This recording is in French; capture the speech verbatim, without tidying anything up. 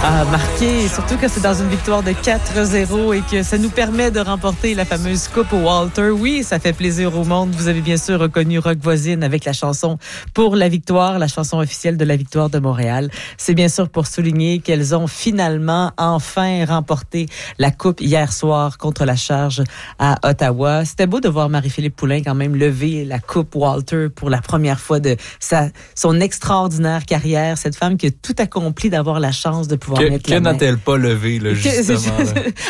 à marquer, surtout que c'est dans une victoire de quatre zéro et que ça nous permet de remporter la fameuse Coupe Walter. Oui, ça fait plaisir au monde. Vous avez bien sûr reconnu Rock Voisine avec la chanson Pour la victoire, la chanson officielle de la victoire de Montréal. C'est bien sûr pour souligner qu'elles ont finalement enfin remporté la Coupe hier soir contre la Charge à Ottawa. C'était beau de voir Marie-Philippe Poulin quand même lever la Coupe Walter pour la première fois de sa, son extraordinaire carrière. Cette femme qui a tout accompli d'avoir la chance de pouvoir que, mettre que la main. n'a-t-elle pas levé, là, justement? Là.